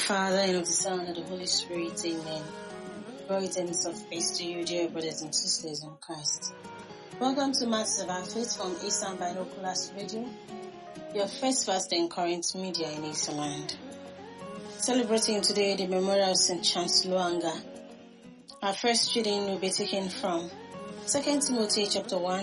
Father, and of the Son, and of the Holy Spirit. Amen. Greetings of peace to you, dear brothers and sisters in Christ. Welcome to Mass of our Faith from Eastern Binoculars Radio, your first fast and current media in Eastland. Celebrating today the memorial of St. Charles Lwanga. Our first reading will be taken from 2 Timothy chapter 1,